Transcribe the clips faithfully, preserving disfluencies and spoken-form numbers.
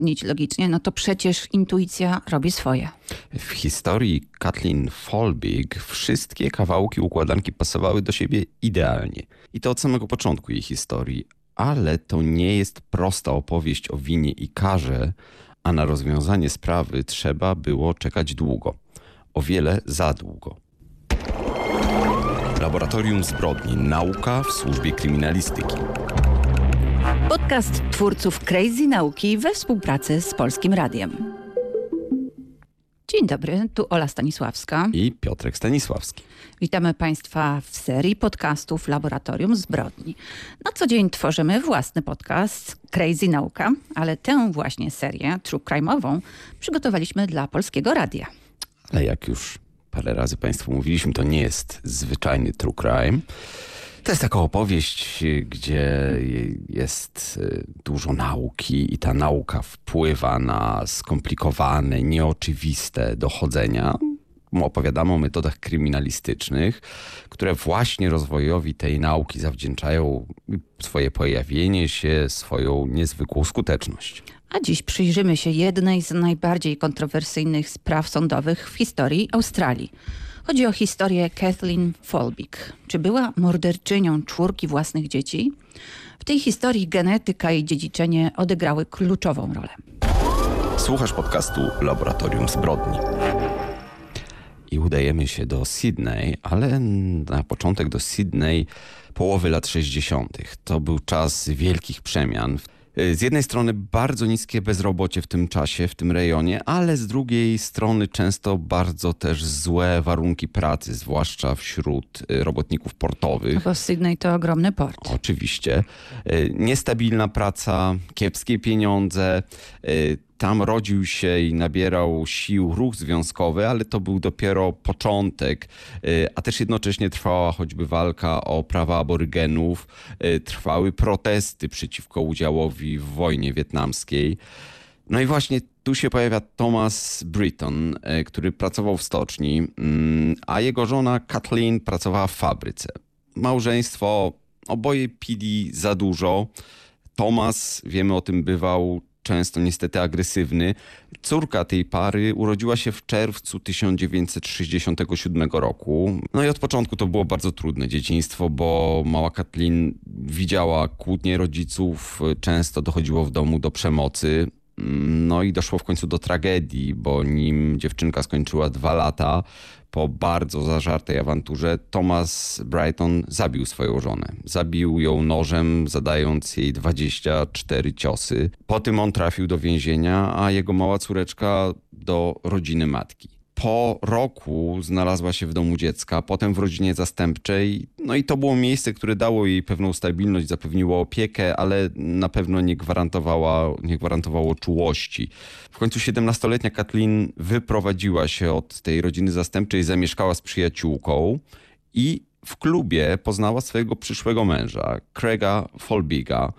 uzgodnić logicznie, no to przecież intuicja robi swoje. W historii Kathleen Folbig wszystkie kawałki układanki pasowały do siebie idealnie. I to od samego początku jej historii. Ale to nie jest prosta opowieść o winie i karze, a na rozwiązanie sprawy trzeba było czekać długo. O wiele za długo. Laboratorium Zbrodni. Nauka w służbie kryminalistyki. Podcast twórców Crazy Nauki we współpracy z Polskim Radiem. Dzień dobry, tu Ola Stanisławska I Piotrek Stanisławski. Witamy Państwa w serii podcastów Laboratorium Zbrodni. Na co dzień tworzymy własny podcast Crazy Nauka, ale tę właśnie serię true crime'ową przygotowaliśmy dla Polskiego Radia. Ale jak już parę razy Państwu mówiliśmy, to nie jest zwyczajny true crime. To jest taka opowieść, gdzie jest dużo nauki i ta nauka wpływa na skomplikowane, nieoczywiste dochodzenia. Opowiadamy o metodach kryminalistycznych, które właśnie rozwojowi tej nauki zawdzięczają swoje pojawienie się, swoją niezwykłą skuteczność. A dziś przyjrzymy się jednej z najbardziej kontrowersyjnych spraw sądowych w historii Australii. Chodzi o historię Kathleen Folbig. Czy była morderczynią czwórki własnych dzieci? W tej historii genetyka i dziedziczenie odegrały kluczową rolę. Słuchasz podcastu Laboratorium Zbrodni. I udajemy się do Sydney, ale na początek do Sydney połowy lat sześćdziesiątych. To był czas wielkich przemian. Z jednej strony bardzo niskie bezrobocie w tym czasie, w tym rejonie, ale z drugiej strony często bardzo też złe warunki pracy, zwłaszcza wśród robotników portowych. No bo Sydney to ogromny port. Oczywiście. Niestabilna praca, kiepskie pieniądze. Tam rodził się i nabierał sił ruch związkowy, ale to był dopiero początek, a też jednocześnie trwała choćby walka o prawa aborygenów, trwały protesty przeciwko udziałowi w wojnie wietnamskiej. No i właśnie tu się pojawia Thomas Britton, który pracował w stoczni, a jego żona Kathleen pracowała w fabryce. Małżeństwo, oboje pili za dużo. Thomas, wiemy o tym, bywał często niestety agresywny. Córka tej pary urodziła się w czerwcu tysiąc dziewięćset sześćdziesiątego siódmego roku. No i od początku to było bardzo trudne dzieciństwo, bo mała Kathleen widziała kłótnie rodziców, często dochodziło w domu do przemocy. No i doszło w końcu do tragedii, bo nim dziewczynka skończyła dwa lata, po bardzo zażartej awanturze, Thomas Britton zabił swoją żonę. Zabił ją nożem, zadając jej dwadzieścia cztery ciosy. Po tym on trafił do więzienia, a jego mała córeczka do rodziny matki. Po roku znalazła się w domu dziecka, potem w rodzinie zastępczej. No i to było miejsce, które dało jej pewną stabilność, zapewniło opiekę, ale na pewno nie gwarantowała, nie gwarantowało czułości. W końcu siedemnastoletnia Kathleen wyprowadziła się od tej rodziny zastępczej, zamieszkała z przyjaciółką i w klubie poznała swojego przyszłego męża, Craiga Folbiga.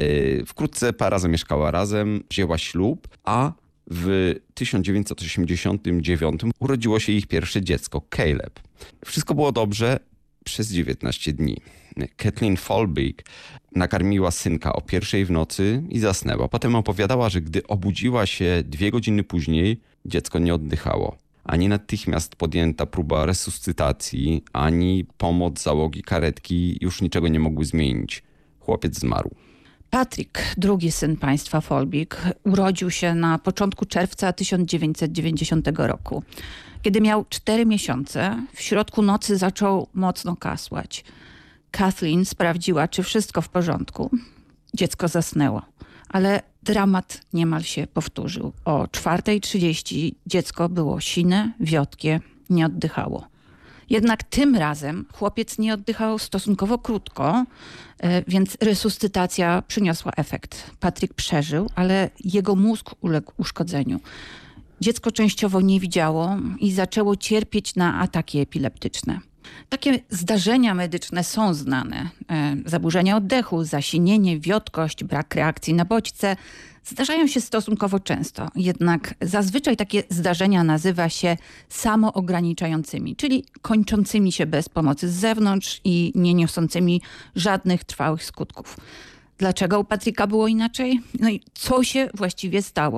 Wkrótce para zamieszkała razem, wzięła ślub, a w tysiąc dziewięćset osiemdziesiątym dziewiątym urodziło się ich pierwsze dziecko, Caleb. Wszystko było dobrze przez dziewiętnaście dni. Kathleen Folbig nakarmiła synka o pierwszej w nocy i zasnęła. Potem opowiadała, że gdy obudziła się dwie godziny później, dziecko nie oddychało. Ani natychmiast podjęta próba resuscytacji, ani pomoc załogi karetki już niczego nie mogły zmienić. Chłopiec zmarł. Patrick, drugi syn państwa Folbig, urodził się na początku czerwca tysiąc dziewięćset dziewięćdziesiątego roku. Kiedy miał cztery miesiące, w środku nocy zaczął mocno kasłać. Kathleen sprawdziła, czy wszystko w porządku. Dziecko zasnęło, ale dramat niemal się powtórzył. O czwartej trzydzieści dziecko było sine, wiotkie, nie oddychało. Jednak tym razem chłopiec nie oddychał stosunkowo krótko, więc resuscytacja przyniosła efekt. Patrick przeżył, ale jego mózg uległ uszkodzeniu. Dziecko częściowo nie widziało i zaczęło cierpieć na ataki epileptyczne. Takie zdarzenia medyczne są znane. Zaburzenia oddechu, zasinienie, wiotkość, brak reakcji na bodźce zdarzają się stosunkowo często. Jednak zazwyczaj takie zdarzenia nazywa się samoograniczającymi, czyli kończącymi się bez pomocy z zewnątrz i nie niosącymi żadnych trwałych skutków. Dlaczego u Patryka było inaczej? No i co się właściwie stało?